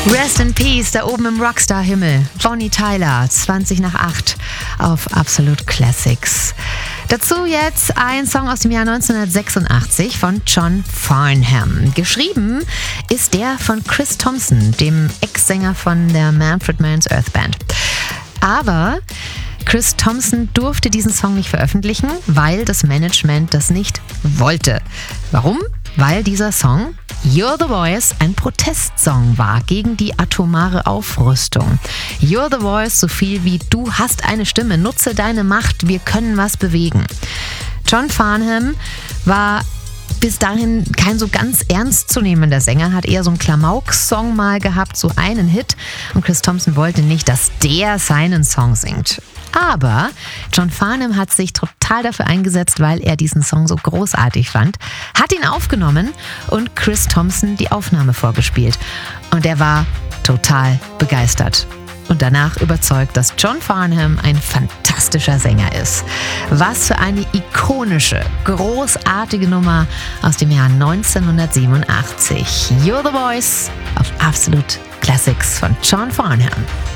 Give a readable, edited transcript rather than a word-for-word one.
Rest in Peace, da oben im Rockstar-Himmel. Bonnie Tyler, 20 nach 8 auf Absolute Classics. Dazu jetzt ein Song aus dem Jahr 1986 von John Farnham. Geschrieben ist der von Chris Thompson, dem Ex-Sänger von der Manfred Mann's Earth Band. Aber Chris Thompson durfte diesen Song nicht veröffentlichen, weil das Management das nicht wollte. Warum? Weil dieser Song You're the Voice ein Protestsong war gegen die atomare Aufrüstung. You're the Voice, so viel wie du hast eine Stimme, nutze deine Macht, wir können was bewegen. John Farnham war bis dahin kein so ganz ernstzunehmender Sänger, hat eher so einen Klamauk-Song mal gehabt, so einen Hit. Und Chris Thompson wollte nicht, dass der seinen Song singt. Aber John Farnham hat sich total dafür eingesetzt, weil er diesen Song so großartig fand, hat ihn aufgenommen und Chris Thompson die Aufnahme vorgespielt. Und er war total begeistert. Und danach überzeugt, dass John Farnham ein fantastischer Sänger ist. Was für eine ikonische, großartige Nummer aus dem Jahr 1987. You're the Voice auf Absolute Classics von John Farnham.